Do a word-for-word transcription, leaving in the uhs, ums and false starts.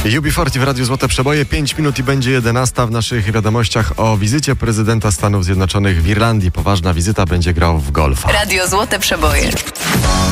U B czterdzieści w Radiu Złote Przeboje. pięć minut i będzie jedenasta. W naszych wiadomościach o wizycie prezydenta Stanów Zjednoczonych w Irlandii. Poważna wizyta, będzie grał w golfa. Radio Złote Przeboje.